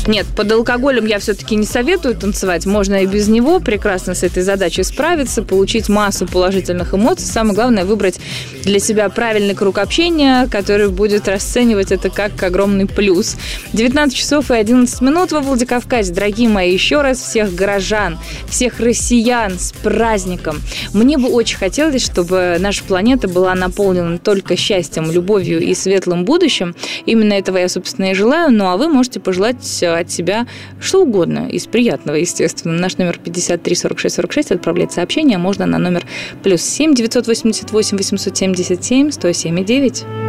Нет, под алкоголем я все-таки не советую танцевать. Можно и без него прекрасно с этой задачей справиться, получить массу положительных эмоций. Самое главное — выбрать для себя правильный круг общения, который будет расценивать это как огромный плюс. 19 часов и 11 минут во Владикавказе. Дорогие мои, еще раз всех горожан, всех россиян с праздником. Мне бы очень хотелось, чтобы наша планета была наполнена только счастьем, любовью и светлым будущим. Именно этого я, собственно, и желаю. Ну, а вы можете пожелать от себя что угодно из приятного, естественно. Наш номер 53 46 46. Отправлять сообщение можно на номер +7 988 877 107 9.